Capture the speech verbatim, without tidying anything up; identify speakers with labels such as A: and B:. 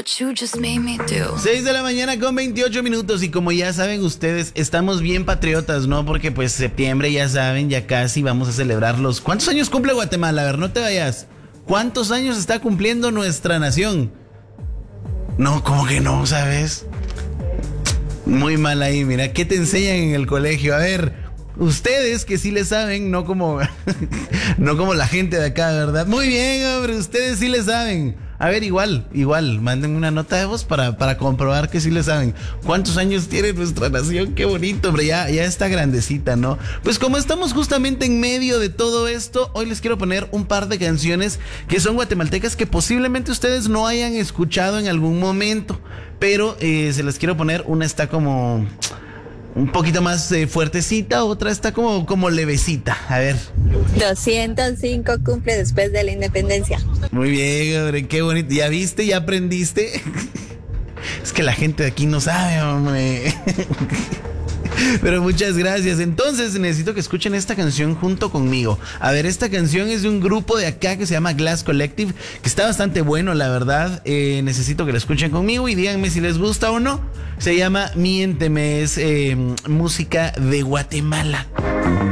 A: what you just made me do.
B: seis de la mañana con veintiocho minutos y como ya saben ustedes, estamos bien patriotas, ¿no? Porque pues septiembre, ya saben, ya casi vamos a celebrar los... ¿Cuántos años cumple Guatemala? A ver, no te vayas. ¿Cuántos años está cumpliendo nuestra nación? No, ¿cómo que no, sabes? Muy mal ahí, mira, ¿qué te enseñan en el colegio? A ver, ustedes que sí le saben, no como, no como la gente de acá, ¿verdad? Muy bien, hombre, ustedes sí le saben. A ver, igual, igual, manden una nota de voz para, para comprobar que sí le saben. ¿Cuántos años tiene nuestra nación? Qué bonito, hombre, ya, ya está grandecita, ¿no? Pues como estamos justamente en medio de todo esto, hoy les quiero poner un par de canciones que son guatemaltecas que posiblemente ustedes no hayan escuchado en algún momento, pero eh, se las quiero poner. Una está como... un poquito más eh, fuertecita, otra está como, como levecita. A ver.
C: doscientos cinco cumple después de la independencia.
B: Muy bien, hombre, qué bonito. ¿Ya viste? ¿Ya aprendiste? Es que la gente de aquí no sabe, hombre. Pero muchas gracias. Entonces necesito que escuchen esta canción junto conmigo. A ver, esta canción es de un grupo de acá que se llama Glass Collective, que está bastante bueno, la verdad. Eh, necesito que la escuchen conmigo y díganme si les gusta o no. Se llama Miénteme, es eh, música de Guatemala.